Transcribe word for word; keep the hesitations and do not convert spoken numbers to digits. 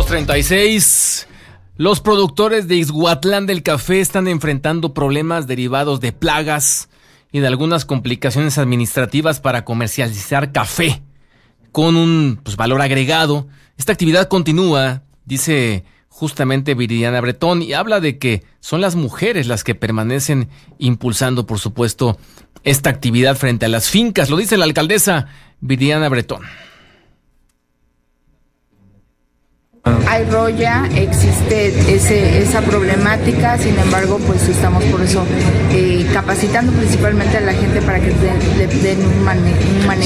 treinta y seis. Los productores de Ixhuatlán del Café están enfrentando problemas derivados de plagas y de algunas complicaciones administrativas para comercializar café con un pues, valor agregado. Esta actividad continúa, dice justamente Viridiana Bretón, y habla de que son las mujeres las que permanecen impulsando, por supuesto, esta actividad frente a las fincas. Lo dice la alcaldesa Viridiana Bretón. Hay roya, existe ese, esa problemática, sin embargo, pues estamos por eso eh, capacitando principalmente a la gente para que le den un manejo.